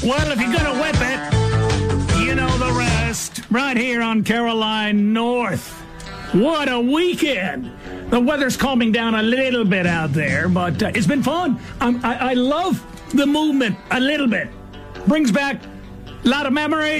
Well, if you're going to whip it, you know the rest. Right here on Caroline North. What a weekend. The weather's calming down a little bit out there, but it's been fun. I love the movement a little bit. Brings back a lot of memories.